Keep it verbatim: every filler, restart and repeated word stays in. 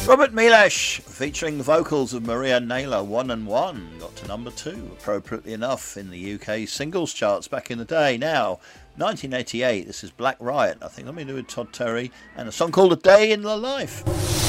Robert Milesh, featuring the vocals of Maria Naylor, One and One, got to number two, appropriately enough, in the U K singles charts back in the day. Now, nineteen eighty-eight, this is Black Riot, I think, let me do with Todd Terry, and a song called A Day in the Life.